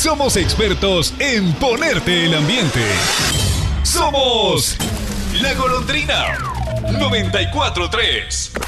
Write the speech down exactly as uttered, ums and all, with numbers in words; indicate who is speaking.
Speaker 1: somos expertos en ponerte el ambiente. Somos La Golondrina noventa y cuatro punto tres.